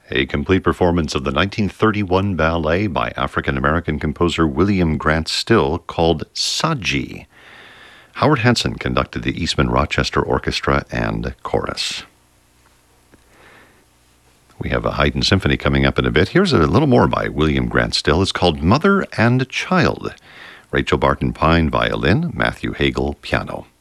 A complete performance of the 1931 ballet by African-American composer William Grant Still called Saji. Howard Hanson conducted the Eastman Rochester Orchestra and Chorus. We have a Haydn Symphony coming up in a bit. Here's a little more by William Grant Still. It's called Mother and Child. Rachel Barton Pine, violin, Matthew Hagel, piano.